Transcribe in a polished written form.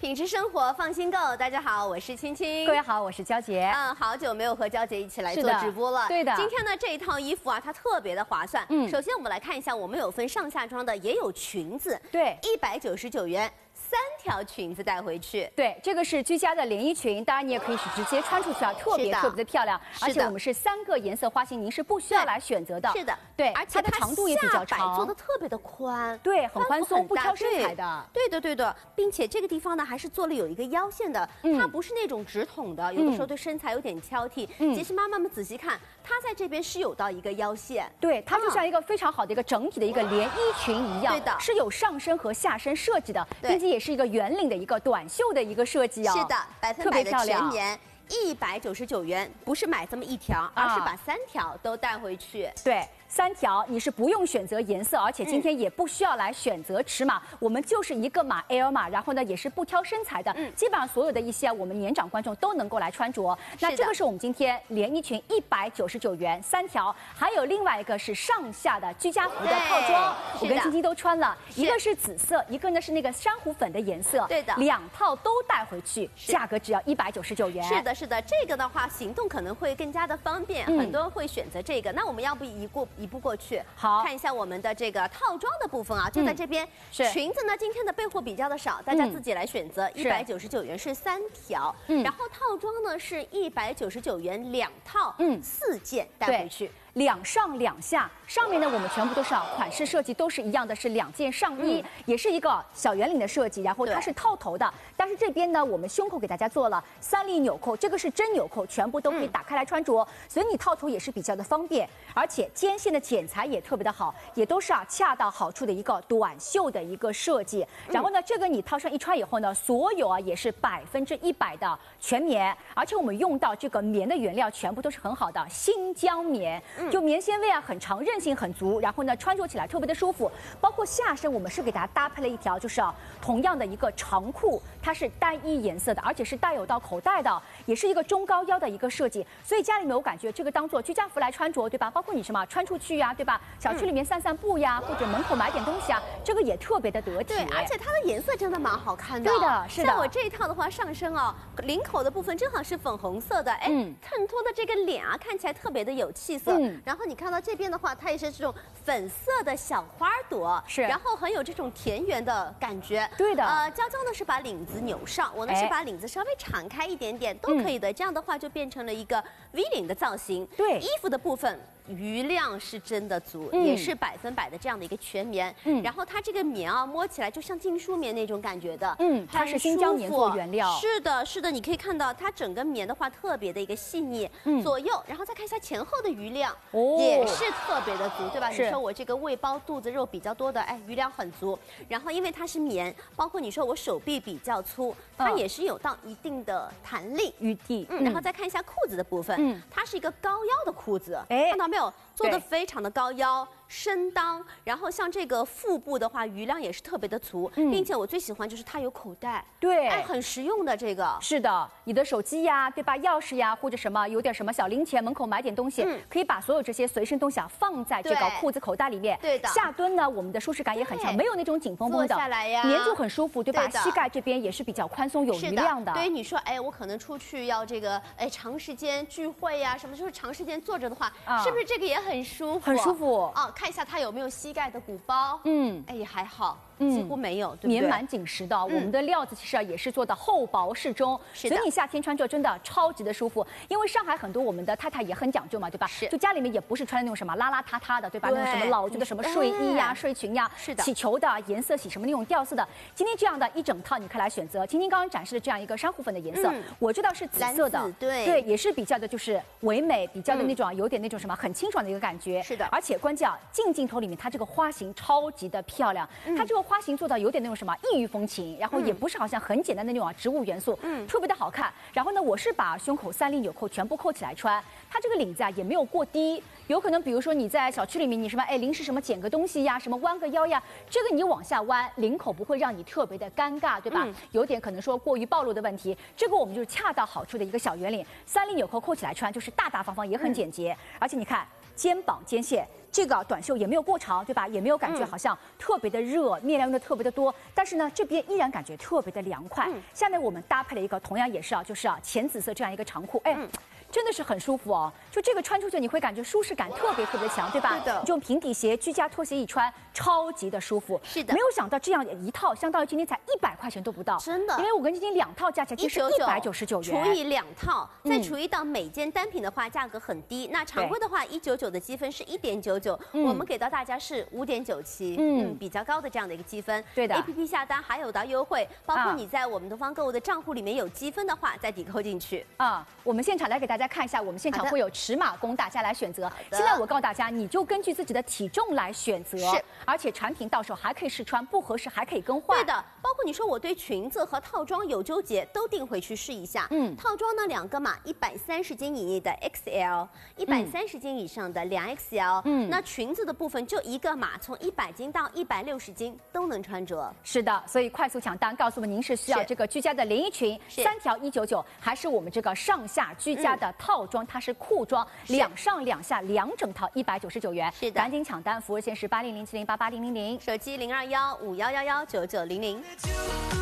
品质生活放心购，大家好，我是青青。 各位好，我是娇姐。 好久没有和娇姐一起来做直播了。 对的。 今天呢这一套衣服啊，它特别的划算。首先我们来看一下，我们有分上下装的，也有裙子。 对 ，199元。3条裙子带回去， 对，这个是居家的连衣裙，当然你也可以是直接穿出去啊，特别的漂亮。而且我们是3个颜色花型，您是不需要来选择的。 是的， 对， 而且它的长度也比较长， 做的特别的宽， 对，很宽松，不挑身材的。 对的，并且这个地方呢还是做了有一个腰线的，它不是那种直筒的，有的时候对身材有点挑剔。其实妈妈们仔细看，它在这边是有到一个腰线， 对，它就像一个非常好的一个整体的一个连衣裙一样， 对的， 是有上身和下身设计的，并且也是一个圆领的一个短袖的一个设计啊， 是的，100%的全棉，199元，不是买这么1条，而是把3条都带回去。 对。3条你是不用选择颜色，而且今天也不需要来选择尺码，我们就是一个码 L 码，然后呢也是不挑身材的，基本上所有的一些我们年长观众都能够来穿着。那这个是我们今天连衣裙199元3条，还有另外一个是上下的居家服的套装，我跟青青都穿了，一个是紫色，一个呢是那个珊瑚粉的颜色， 对的 ，2套都带回去，价格只要199元。 是的，这个的话行动可能会更加的方便，很多人会选择这个。那我们要不一步过去， 好， 看一下我们的这个套装的部分啊，就在这边。裙子呢，今天的备货比较的少，大家自己来选择。199元是3条，然后套装呢是199元2套，4件带回去。 2上2下，上面呢我们全部都是款式设计都是一样的，是2件上衣，也是一个小圆领的设计，然后它是套头的，但是这边呢我们胸口给大家做了3粒纽扣，这个是真纽扣，全部都可以打开来穿着，所以你套头也是比较的方便，而且肩线的剪裁也特别的好，也都是恰到好处的一个短袖的一个设计。然后呢，这个你套上一穿以后呢，所有也是100%的全棉，而且我们用到这个棉的原料全部都是很好的新疆棉。就棉纤维很长，韧性很足，然后呢穿着起来特别的舒服。包括下身，我们是给大家搭配了一条，就是同样的一个长裤，它是单一颜色的，而且是带有到口袋的，也是一个中高腰的一个设计。所以家里面我感觉这个当做居家服来穿着，对吧？包括你什么穿出去呀，对吧？小区里面散步呀，或者门口买点东西啊，这个也特别的得体。 对，而且它的颜色真的蛮好看的。 对的，是的。 像我这一套的话，上身领口的部分正好是粉红色的，衬托的这个脸看起来特别的有气色。然后你看到这边的话，它也是这种粉色的小花朵， 是， 然后很有这种田园的感觉。 对的。 娇娇呢是把领子扭上，我呢是把领子稍微敞开一点点，都可以的。这样的话就变成了一个 V 领的造型。 对， 衣服的部分。余量是真的足，也是100%的这样的一个全棉。然后它这个棉摸起来就像劲舒棉那种感觉的。 它是新疆棉做原料。 是的，你可以看到它整个棉的话特别的一个细腻。左右，然后再看一下前后的余量，也是特别的足，对吧？你说我这个胃包肚子肉比较多的，余量很足。然后因为它是棉，包括你说我手臂比较粗，它也是有到一定的弹力余地。 然后再看一下裤子的部分，它是一个高腰的裤子，看到没有？做的非常的高腰。身裆，然后像这个腹部的话，余量也是特别的足，并且我最喜欢就是它有口袋， 对， 很实用的这个。 是的，你的手机呀，对吧？钥匙呀，或者什么有点什么小零钱，门口买点东西，可以把所有这些随身东西放在这个裤子口袋里面。 对的。 下蹲呢，我们的舒适感也很强，没有那种紧绷绷的， 坐下来呀， 粘住很舒服，对吧？膝盖这边也是比较宽松有余量的。 对于你说，我可能出去要这个，长时间聚会呀，什么就是长时间坐着的话，是不是这个也很舒服？ 很舒服看一下它有没有膝盖的鼓包，也还好。几乎没有，对不对？ 棉蛮紧实的，我们的料子其实也是做的厚薄适中，所以你夏天穿着真的超级的舒服。因为上海很多我们的太太也很讲究嘛，对吧？就家里面也不是穿那种什么邋邋遢遢的，对吧？那种什么老旧的什么睡衣呀、睡裙呀， 是的， 起球的颜色，洗什么那种调色的。今天这样的一整套你可以来选择。青青刚刚展示的这样一个珊瑚粉的颜色，我知道是紫色的， 对， 也是比较的就是唯美，比较的那种有点那种什么很清爽的一个感觉。 是的， 而且关键近镜头里面它这个花型超级的漂亮，它这个花型做到有点那种什么异域风情，然后也不是好像很简单的那种植物元素，特别的好看。然后呢，我是把胸口3粒纽扣全部扣起来穿，它这个领子也没有过低，有可能比如说你在小区里面你什么临时什么捡个东西呀，什么弯个腰呀，这个你往下弯，领口不会让你特别的尴尬，对吧？有点可能说过于暴露的问题，这个我们就是恰到好处的一个小圆领，3粒纽扣扣起来穿，就是大大方方也很简洁，而且你看。 肩膀肩线。这个短袖也没有过长，对吧？也没有感觉好像特别的热，面料用的特别的多，但是呢，这边依然感觉特别的凉快。下面我们搭配了一个同样也是就是浅紫色这样一个长裤，哎。真的是很舒服哦，就这个穿出去你会感觉舒适感特别强，对吧？ 是的， 你就用平底鞋、居家拖鞋一穿，超级的舒服。 是的， 没有想到这样一套，相当于今天才100块钱都不到， 真的。 因为我跟今天2套加起来就是199元， 除以2套，再除以到每件单品的话，价格很低。那常规的话，199的积分是1.99，我们给到大家是5.97，比较高的这样的一个积分。 对的 ，APP 下单还有到优惠，包括你在我们东方购物的账户里面有积分的话，再抵扣进去。 我们现场来给大家看一下，我们现场会有尺码供大家来选择。现在我告诉大家，你就根据自己的体重来选择，是，而且产品到手还可以试穿，不合适还可以更换。 对的，包括你说我对裙子和套装有纠结，都订回去试一下。套装呢2个码，130斤以内的 XL，130斤以上的2XL。那裙子的部分就1个码，从100斤到160斤都能穿着。 是的，所以快速抢单，告诉我们您是需要这个居家的连衣裙3条199，还是我们这个上下居家的套装，它是裤装，2上2下2整套199元。 是的， 赶紧抢单，服务线是8007088000， 手机0215119900。